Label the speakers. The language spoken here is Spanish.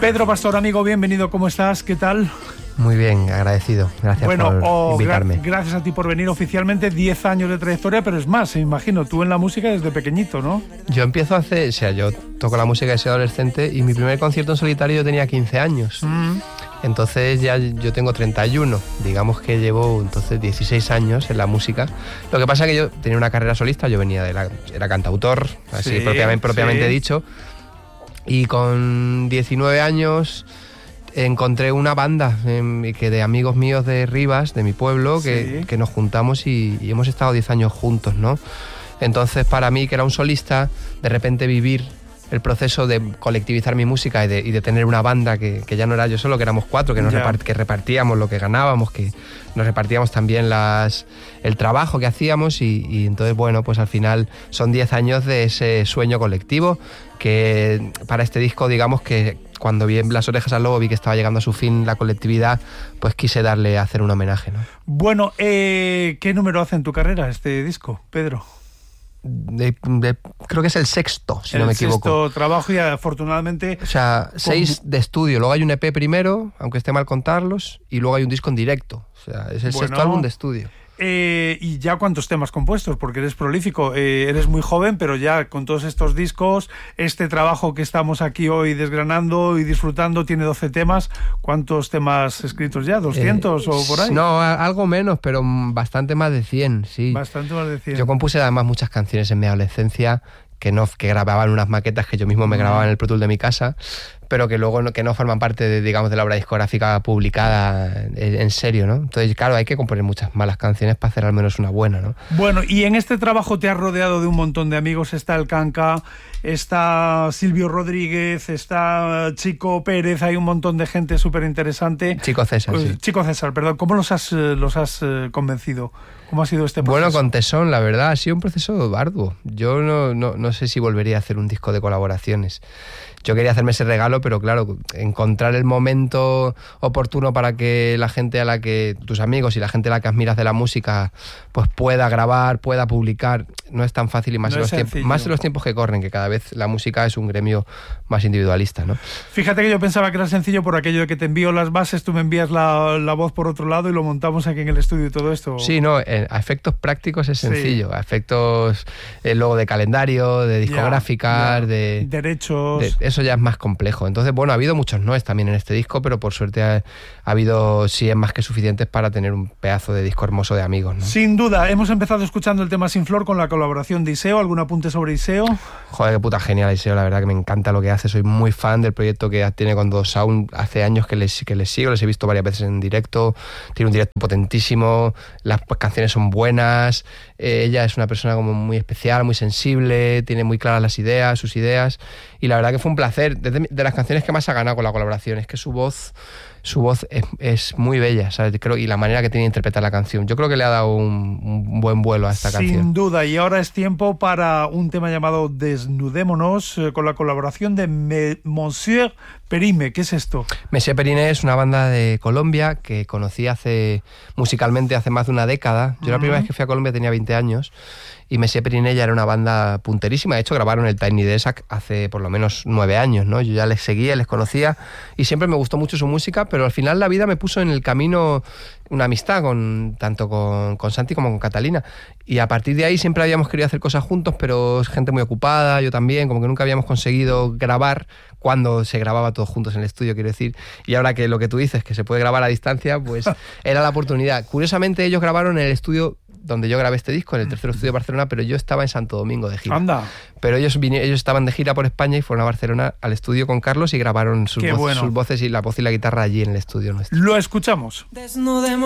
Speaker 1: Pedro Pastor, amigo, bienvenido, ¿cómo estás? ¿Qué tal?
Speaker 2: Muy bien, agradecido. Gracias por invitarme.
Speaker 1: Gracias a ti por venir. Oficialmente 10 años de trayectoria, pero es más, me imagino, tú en la música desde pequeñito, ¿no?
Speaker 2: Yo empiezo yo toco la música desde adolescente y mi primer concierto en solitario yo tenía 15 años. Entonces ya yo tengo 31, digamos que llevo entonces 16 años en la música. Lo que pasa es que yo tenía una carrera solista, yo venía era cantautor, así propiamente dicho, y con 19 años encontré una banda que de amigos míos de Rivas, de mi pueblo, que nos juntamos y hemos estado 10 años juntos, ¿no? Entonces, para mí, que era un solista, de repente vivir el proceso de colectivizar mi música y de tener una banda que ya no era yo solo, que éramos 4, que repartíamos lo que ganábamos, que nos repartíamos también el trabajo que hacíamos y entonces, bueno, pues al final son 10 años de ese sueño colectivo que para este disco, digamos que cuando vi Las orejas al lobo, vi que estaba llegando a su fin la colectividad, pues quise hacer un homenaje, ¿no?
Speaker 1: Bueno, ¿qué número hace en tu carrera este disco, Pedro?
Speaker 2: Creo que es el sexto, si no me equivoco.
Speaker 1: El sexto trabajo y afortunadamente...
Speaker 2: O sea, 6 de estudio, luego hay un EP primero, aunque esté mal contarlos, y luego hay un disco en directo. O sea, es el sexto álbum de estudio.
Speaker 1: ¿Y ya cuántos temas compuestos? Porque eres prolífico, eres muy joven, pero ya con todos estos discos, este trabajo que estamos aquí hoy desgranando y disfrutando tiene 12 temas. ¿Cuántos temas escritos ya? ¿200 o por ahí?
Speaker 2: No, algo menos, pero bastante más de 100, sí.
Speaker 1: Bastante más de 100.
Speaker 2: Yo compuse además muchas canciones en mi adolescencia que grababan unas maquetas que yo mismo me grababa en el Pro Tool de mi casa, pero que luego que no forman parte de la obra discográfica publicada en serio, ¿no? Entonces, claro, hay que componer muchas malas canciones para hacer al menos una buena, ¿no?
Speaker 1: Bueno, y en este trabajo te has rodeado de un montón de amigos. Está el Canca, está Silvio Rodríguez, está Chico Pérez, hay un montón de gente súper interesante.
Speaker 2: Chico César, sí.
Speaker 1: Chico César, perdón. ¿Cómo los has convencido? ¿Cómo ha sido este proceso?
Speaker 2: Bueno, con tesón, la verdad, ha sido un proceso arduo. Yo no sé si volvería a hacer un disco de colaboraciones. Yo quería hacerme ese regalo, pero claro, encontrar el momento oportuno para que la gente tus amigos y la gente a la que admiras de la música, pues pueda grabar, pueda publicar, no es tan fácil y más en los tiempos que corren, que cada vez la música es un gremio más individualista, ¿no?
Speaker 1: Fíjate que yo pensaba que era sencillo por aquello de que te envío las bases, tú me envías la voz por otro lado y lo montamos aquí en el estudio y todo esto.
Speaker 2: Sí, no, a efectos prácticos es sencillo, a efectos luego de calendario, de discográficas, de
Speaker 1: derechos.
Speaker 2: Eso ya es más complejo. Entonces, bueno, ha habido muchos noes también en este disco, pero por suerte ha habido más que suficientes para tener un pedazo de disco hermoso de amigos, ¿no?
Speaker 1: Sin duda, hemos empezado escuchando el tema Sin Flor con la colaboración de Iseo. ¿Algún apunte sobre Iseo?
Speaker 2: Joder, qué puta genial Iseo, la verdad que me encanta lo que hace. Soy muy fan del proyecto que tiene con Dos Sound. Hace años que les sigo, les he visto varias veces en directo. Tiene un directo potentísimo, las canciones son buenas, ella es una persona como muy especial, muy sensible, tiene muy claras sus ideas, y la verdad que fue un placer. De las canciones que más ha ganado con la colaboración es que su voz es muy bella, ¿sabes? Creo, y la manera que tiene de interpretar la canción, yo creo que le ha dado un buen vuelo a esta canción.
Speaker 1: Sin duda, y ahora es tiempo para un tema llamado Desnudémonos, con la colaboración de Monsieur Perime. ¿Qué es esto?
Speaker 2: Monsieur Perime es una banda de Colombia que conocí musicalmente hace más de una década. Yo la primera vez que fui a Colombia tenía 20 años y Monsieur Perime ya era una banda punterísima. De hecho, grabaron el Tiny Desk hace por lo menos 9 años, ¿no? Yo ya les seguía, les conocía y siempre me gustó mucho su música, pero al final la vida me puso en el camino una amistad tanto con Santi como con Catalina, y a partir de ahí siempre habíamos querido hacer cosas juntos, pero es gente muy ocupada, yo también, como que nunca habíamos conseguido grabar cuando se grababa todos juntos en el estudio, quiero decir, y ahora que lo que tú dices, que se puede grabar a distancia, pues era la oportunidad. Curiosamente ellos grabaron en el estudio donde yo grabé este disco, en el tercer estudio de Barcelona, pero yo estaba en Santo Domingo de gira.
Speaker 1: Anda.
Speaker 2: Pero ellos estaban de gira por España y fueron a Barcelona al estudio con Carlos y grabaron sus voces y la voz y la guitarra allí en el estudio nuestro.
Speaker 1: Lo escuchamos.